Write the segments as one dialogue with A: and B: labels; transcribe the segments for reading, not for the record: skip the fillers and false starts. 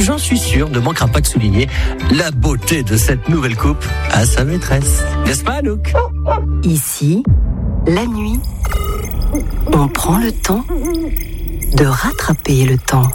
A: j'en suis sûr, ne manquera pas de souligner la beauté de cette nouvelle coupe à sa maîtresse. N'est-ce pas, Anouk ?
B: Ici, la nuit, on prend le temps de rattraper le temps.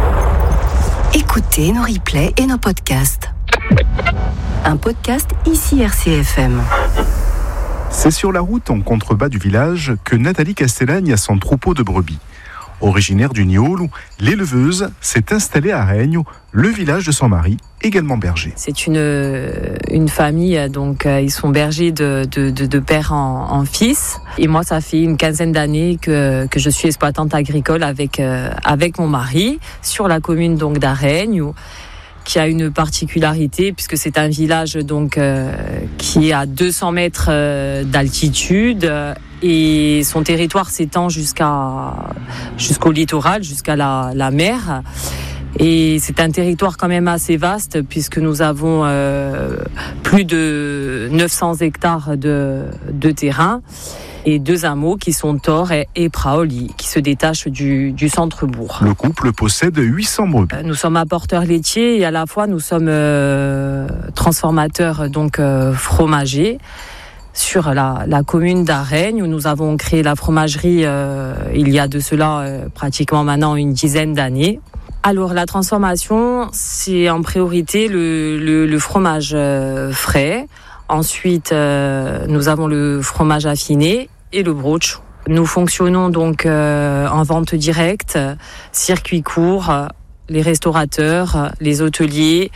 B: Écoutez nos replays et nos podcasts. Un podcast ici RCFM.
C: C'est sur la route en contrebas du village que Nathalie Castellagne a son troupeau de brebis. Originaire du Niol, l'éleveuse s'est installée à Règne, le village de son mari, également berger.
D: C'est une famille, donc ils sont bergers de père en fils. Et moi, ça fait une quinzaine d'années que je suis exploitante agricole avec mon mari sur la commune donc d'Araigne, qui a une particularité puisque c'est un village donc qui est à 200 mètres d'altitude et son territoire s'étend jusqu'au littoral, jusqu'à la mer. Et c'est un territoire quand même assez vaste puisque nous avons plus de 900 hectares de terrain et 2 hameaux qui sont Thor et Praoli, qui se détachent du centre-bourg.
C: Le couple possède 800 brebis.
D: Nous sommes apporteurs laitiers et à la fois nous sommes transformateurs donc fromagers sur la commune d'Araigne où nous avons créé la fromagerie il y a de cela pratiquement maintenant une dizaine d'années. Alors la transformation, c'est en priorité le fromage frais. Ensuite, nous avons le fromage affiné et le brooch. Nous fonctionnons donc en vente directe, circuit court, les restaurateurs, les hôteliers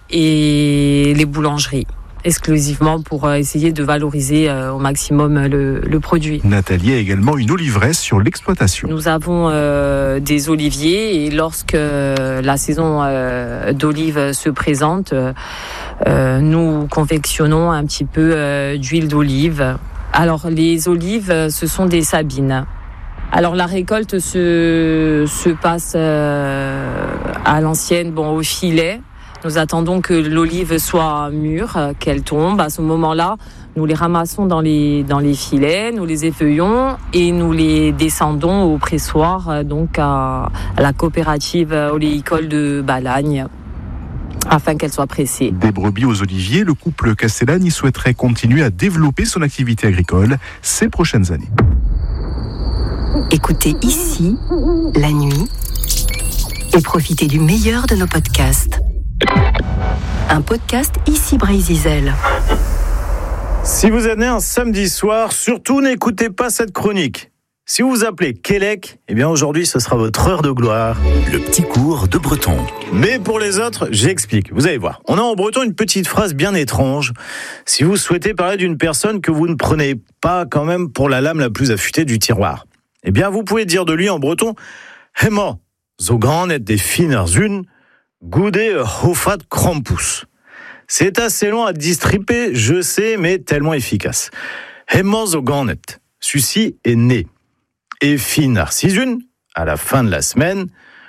D: et les boulangeries, exclusivement pour essayer de valoriser au maximum le produit.
C: Nathalie a également une oliveresse sur l'exploitation.
D: Nous avons des oliviers et lorsque la saison d'olive se présente, nous confectionnons un petit peu d'huile d'olive. Alors les olives, ce sont des sabines. Alors la récolte se passe à l'ancienne, au filet. Nous attendons que l'olive soit mûre, qu'elle tombe. À ce moment-là, nous les ramassons dans les filets, nous les effeuillons et nous les descendons au pressoir, donc à la coopérative oléicole de Balagne, afin qu'elle soit pressée.
C: Des brebis aux oliviers, le couple Castellagne souhaiterait continuer à développer son activité agricole ces prochaines années.
B: Écoutez ici, la nuit, et profitez du meilleur de nos podcasts. Un podcast ici Brésil.
E: Si vous êtes né un samedi soir, surtout n'écoutez pas cette chronique. Si vous vous appelez Kélek, aujourd'hui ce sera votre heure de gloire.
F: Le petit cours de breton.
E: Mais pour les autres, j'explique. Vous allez voir. On a en breton une petite phrase bien étrange. Si vous souhaitez parler d'une personne que vous ne prenez pas quand même pour la lame la plus affûtée du tiroir, vous pouvez dire de lui en breton « Hema, zo ganet de finerzun, goudé hofat krampus ». C'est assez long à distriper, je sais, mais tellement efficace. Hema zo ganet, celui-ci est né. Et finerzun, à la fin de la semaine,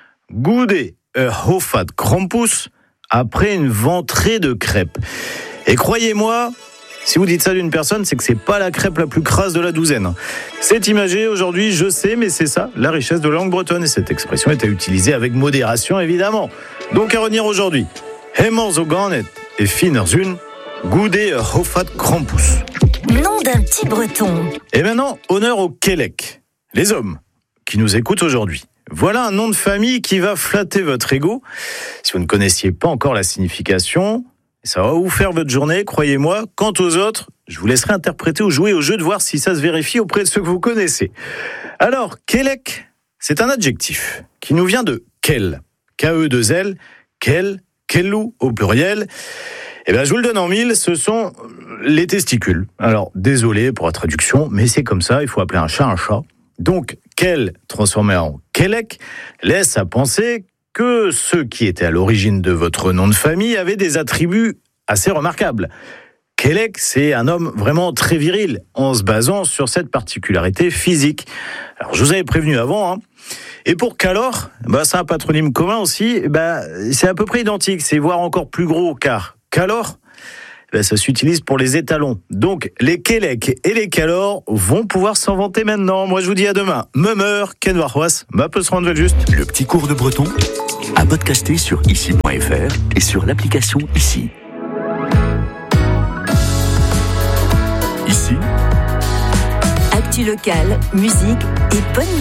E: goudé hofat krampus, après une ventrée de crêpes. Et croyez-moi, si vous dites ça d'une personne, c'est que c'est pas la crêpe la plus crasse de la douzaine. C'est imagé aujourd'hui, je sais, mais c'est ça, la richesse de la langue bretonne. Et cette expression est à utiliser avec modération, évidemment. Donc à retenir aujourd'hui, Hemor zo ganet et finerzun, goudé hofat krampus.
B: Nom d'un petit breton.
E: Et maintenant, honneur aux Kélek, les hommes qui nous écoutent aujourd'hui. Voilà un nom de famille qui va flatter votre ego. Si vous ne connaissiez pas encore la signification, ça va vous faire votre journée, croyez-moi. Quant aux autres, je vous laisserai interpréter ou jouer au jeu de voir si ça se vérifie auprès de ceux que vous connaissez. Alors, Kélek, c'est un adjectif qui nous vient de Kel, K-E-2-L, Kel, Kellou au pluriel. Je vous le donne en mille, ce sont les testicules. Alors, désolé pour la traduction, mais c'est comme ça, il faut appeler un chat un chat. Donc, Kel, transformé en Kélek, laisse à penser que ceux qui étaient à l'origine de votre nom de famille avaient des attributs assez remarquables. Kélek, c'est un homme vraiment très viril, en se basant sur cette particularité physique. Alors, je vous avais prévenu avant, Et pour Calor, c'est un patronyme commun aussi, c'est à peu près identique, c'est voire encore plus gros, car Calor, ça s'utilise pour les étalons. Donc, les Kélek et les Calor vont pouvoir s'en vanter maintenant. Moi, je vous dis à demain. Memeur, Ken Warhoas, ma peu se rendre juste.
F: Le petit cours de breton, À podcaster sur ici.fr et sur l'application Ici. Ici,
B: Actu locale, musique et bonne